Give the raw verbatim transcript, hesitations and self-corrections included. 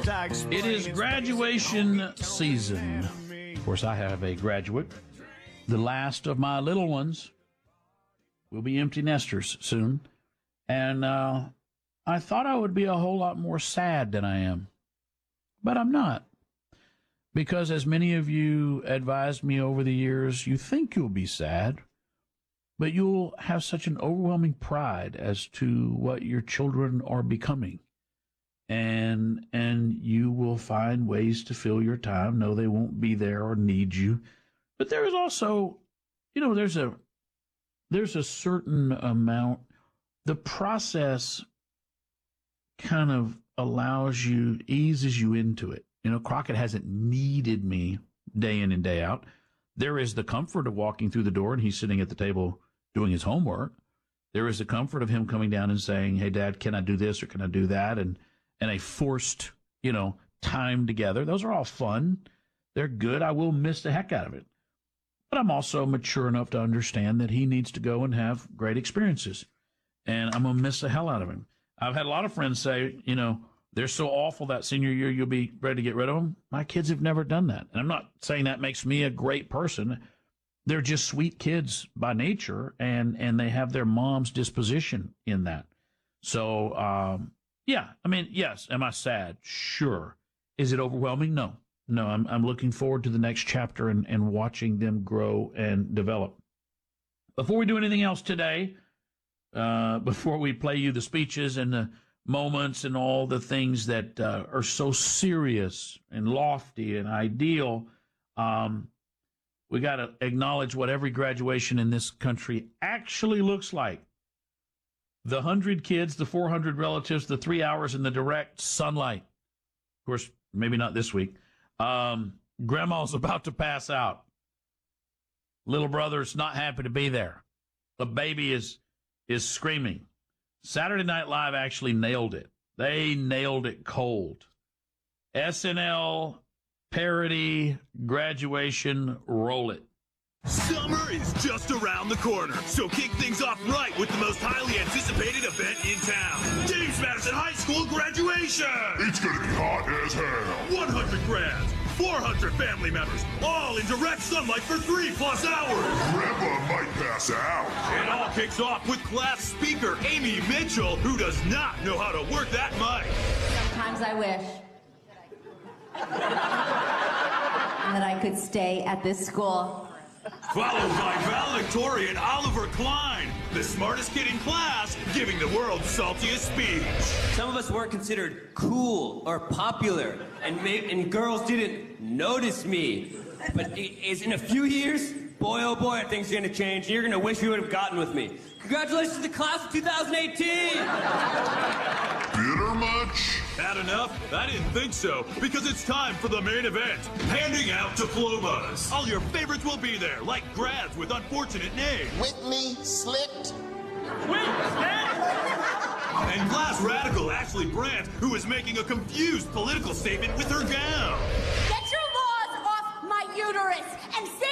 It is graduation season. Of course, I have a graduate. The last of my little ones will be empty nesters soon. And uh, I thought I would be a whole lot more sad than I am. But I'm not. Because as many of you advised me over the years, you think you'll be sad, but you'll have such an overwhelming pride as to what your children are becoming. And and you will find ways to fill your time. No, they won't be there or need you. But there is also, you know, there's a there's a certain amount. The process kind of allows you, eases you into it. You know, Crockett hasn't needed me day in and day out. There is the comfort of walking through the door and he's sitting at the table doing his homework. There is the comfort of him coming down and saying, hey, Dad, can I do this or can I do that? And and a forced, you know, time together. Those are all fun. They're good. I will miss the heck out of it. But I'm also mature enough to understand that he needs to go and have great experiences. And I'm going to miss the hell out of him. I've had a lot of friends say, you know, they're so awful that senior year you'll be ready to get rid of them. My kids have never done that. And I'm not saying that makes me a great person. They're just sweet kids by nature, and, and they have their mom's disposition in that. So, um, yeah, I mean, yes. Am I sad? Sure. Is it overwhelming? No. No, I'm I'm looking forward to the next chapter and, and watching them grow and develop. Before we do anything else today, uh, before we play you the speeches and the moments and all the things that uh, are so serious and lofty and ideal, um, we got to acknowledge what every graduation in this country actually looks like. The hundred kids, the four hundred relatives, the three hours in the direct sunlight. Of course, maybe not this week. Um, grandma's about to pass out. Little brother's not happy to be there. The baby is is screaming. Saturday Night Live actually nailed it. They nailed it cold. S N L, parody, graduation, roll it. Summer is just around the corner, so kick things off right with the most highly anticipated event in town. James Madison High School graduation! It's gonna be hot as hell. one hundred grads, four hundred family members, all in direct sunlight for three plus hours. Grandpa might pass out. It all kicks off with class speaker Amy Mitchell, who does not know how to work that mic. Sometimes I wish that I could stay at this school. Followed by valedictorian Oliver Klein, the smartest kid in class, giving the world's saltiest speech. Some of us weren't considered cool or popular, and maybe, and girls didn't notice me. But is in a few years, boy oh boy, are things gonna change, and you're gonna wish you would have gotten with me. Congratulations to the class of two thousand eighteen! Bitter much? Had enough? I didn't think so, because it's time for the main event, handing out diplomas. All your favorites will be there, like grads with unfortunate names. Whitney slipped. And class radical Ashley Brandt, who is making a confused political statement with her gown.